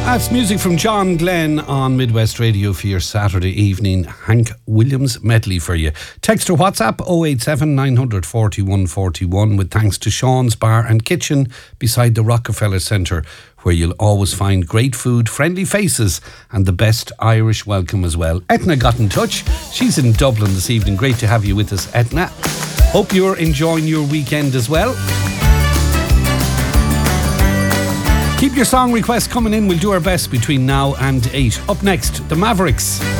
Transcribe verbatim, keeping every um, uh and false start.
That's music from John Glenn on Midwest Radio for your Saturday evening. Hank Williams medley for you. Text or WhatsApp oh eight seven, nine four one, four one with thanks to Sean's Bar and Kitchen beside the Rockefeller Centre, where you'll always find great food, friendly faces and the best Irish welcome as well. Etna got in touch. She's in Dublin this evening. Great to have you with us, Etna. Hope you're enjoying your weekend as well. Keep your song requests coming in. We'll do our best between now and eight. Up next, the Mavericks.